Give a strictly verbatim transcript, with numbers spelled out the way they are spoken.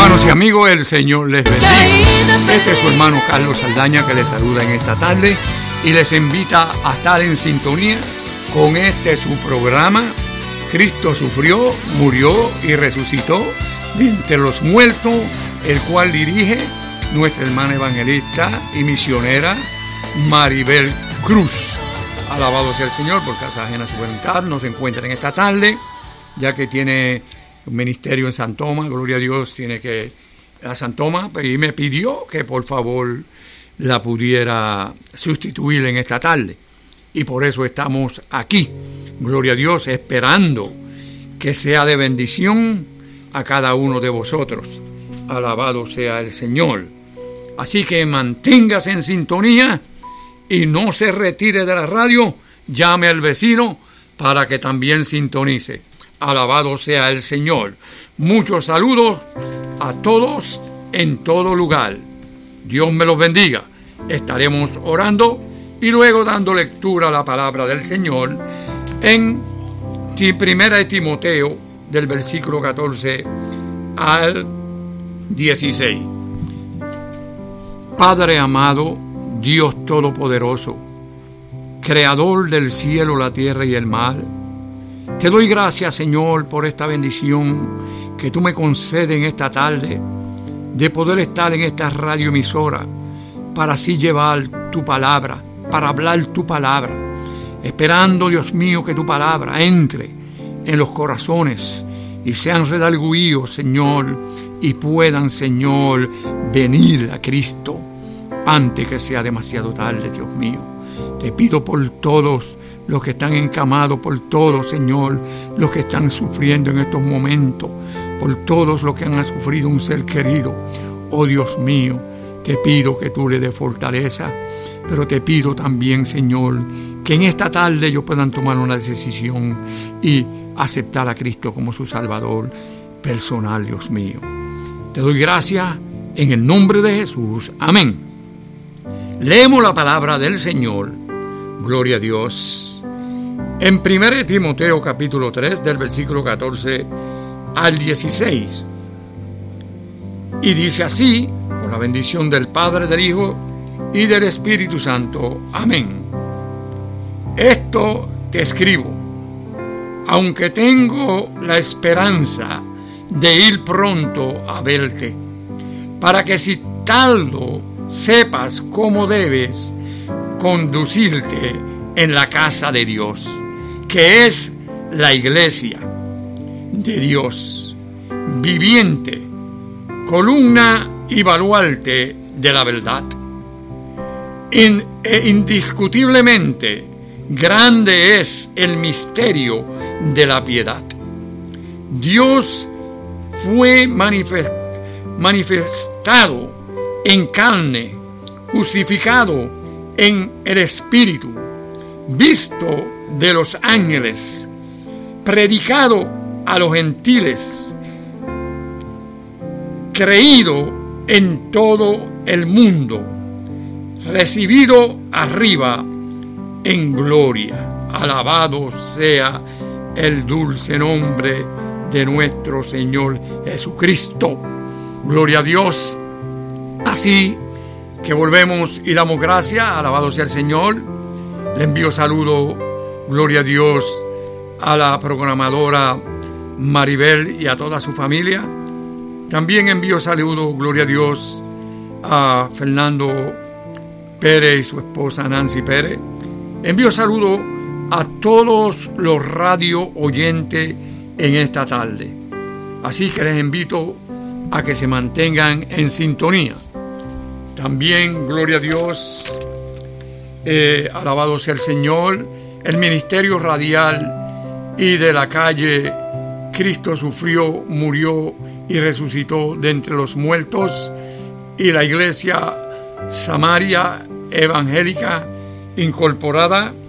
Hermanos y amigos, el Señor les bendiga. Este es su hermano Carlos Saldaña que les saluda en esta tarde y les invita a estar en sintonía con este su programa. Cristo sufrió, murió y resucitó de entre los muertos, el cual dirige nuestra hermana evangelista y misionera Maribel Cruz. Alabado sea el Señor, por casa ajena se pueden estar, nos encuentran en esta tarde, ya que tiene un ministerio en San Tomás, gloria a Dios, tiene que a San Tomás, y me pidió que por favor la pudiera sustituir en esta tarde. Y por eso estamos aquí, gloria a Dios, esperando que sea de bendición a cada uno de vosotros. Alabado sea el Señor. Así que manténgase en sintonía y no se retire de la radio, llame al vecino para que también sintonice. Alabado sea el Señor. Muchos saludos a todos en todo lugar. Dios me los bendiga. Estaremos orando y luego dando lectura a la palabra del Señor en Primera de Timoteo, del versículo catorce al dieciséis. Padre amado, Dios Todopoderoso, Creador del cielo, la tierra y el mar, te doy gracias, Señor, por esta bendición que tú me concedes en esta tarde, de poder estar en esta radioemisora para así llevar tu palabra, para hablar tu palabra, esperando, Dios mío, que tu palabra entre en los corazones y sean redargüidos, Señor, y puedan, Señor, venir a Cristo antes que sea demasiado tarde, Dios mío. Te pido por todos los que están encamados, por todos, Señor, los que están sufriendo en estos momentos, por todos los que han sufrido un ser querido. Oh Dios mío, te pido que tú le des fortaleza, pero te pido también, Señor, que en esta tarde ellos puedan tomar una decisión y aceptar a Cristo como su Salvador personal, Dios mío. Te doy gracias en el nombre de Jesús. Amén. Leemos la palabra del Señor. Gloria a Dios. En Primera de Timoteo capítulo tres, del versículo catorce al dieciséis. Y dice así, con la bendición del Padre, del Hijo y del Espíritu Santo. Amén. Esto te escribo, aunque tengo la esperanza de ir pronto a verte, para que si tardo sepas cómo debes conducirte en la casa de Dios, que es la iglesia de Dios, viviente, columna y baluarte de la verdad. In, e indiscutiblemente grande es el misterio de la piedad. Dios fue manifest, manifestado en carne, justificado en el Espíritu, visto de los ángeles, predicado a los gentiles, creído en todo el mundo, recibido arriba en gloria. Alabado sea el dulce nombre de nuestro Señor Jesucristo. Gloria a Dios. Así que volvemos y damos gracias. Alabado sea el Señor. Le envío saludo, gloria a Dios, a la programadora Maribel y a toda su familia. También envío saludo, gloria a Dios, a Fernando Pérez y su esposa Nancy Pérez. Envío saludo a todos los radio oyentes en esta tarde. Así que les invito a que se mantengan en sintonía. También, gloria a Dios, eh, alabado sea el Señor, el ministerio radial y de la calle Cristo sufrió, murió y resucitó de entre los muertos, y la iglesia Samaria Evangélica Incorporada